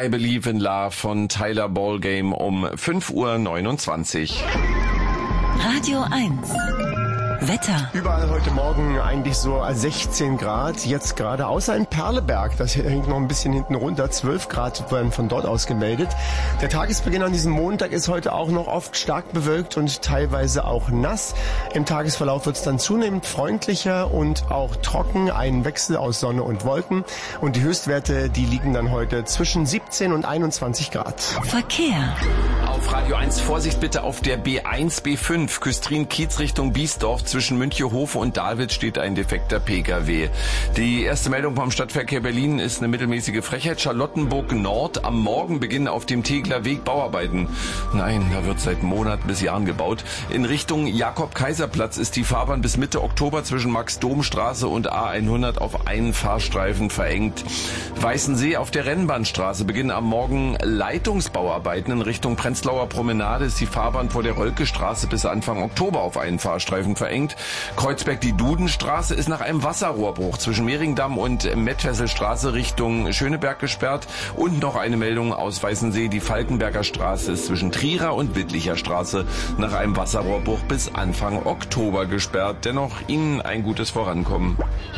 I Believe in Love von Tyler Ballgame um 5:29 Uhr. Radio 1. Wetter. Überall heute Morgen eigentlich so 16 Grad. Jetzt gerade außer in Perleberg. Das hängt noch ein bisschen hinten runter. 12 Grad werden von dort aus gemeldet. Der Tagesbeginn an diesem Montag ist heute auch noch oft stark bewölkt und teilweise auch nass. Im Tagesverlauf wird es dann zunehmend freundlicher und auch trocken. Ein Wechsel aus Sonne und Wolken. Und die Höchstwerte, die liegen dann heute zwischen 17 und 21 Grad. Verkehr. Auf Radio 1 Vorsicht bitte auf der B1, B5, Küstrin-Kiez Richtung Biesdorf. Zwischen Münchehofen und Dahlwitz steht ein defekter Pkw. Die erste Meldung vom Stadtverkehr Berlin ist eine mittelmäßige Frechheit. Charlottenburg Nord, am Morgen beginnen auf dem Tegeler Weg Bauarbeiten. Nein, da wird seit Monaten bis Jahren gebaut. In Richtung Jakob-Kaiser-Platz ist die Fahrbahn bis Mitte Oktober zwischen Max-Dom-Straße und A100 auf einen Fahrstreifen verengt. Weißensee auf der Rennbahnstraße beginnen am Morgen Leitungsbauarbeiten. In Richtung Prenzlauer Promenade ist die Fahrbahn vor der Rölke-Straße bis Anfang Oktober auf einen Fahrstreifen verengt. Kreuzberg, die Dudenstraße ist nach einem Wasserrohrbruch zwischen Mehringdamm und Mettfesselstraße Richtung Schöneberg gesperrt. Und noch eine Meldung aus Weißensee, die Falkenberger Straße ist zwischen Trierer und Wittlicher Straße nach einem Wasserrohrbruch bis Anfang Oktober gesperrt. Dennoch Ihnen ein gutes Vorankommen.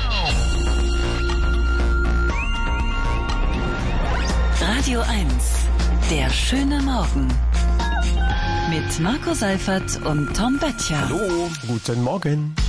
Radio 1. Der schöne Morgen. Mit Marco Seifert und Tom Böttcher. Hallo, guten Morgen.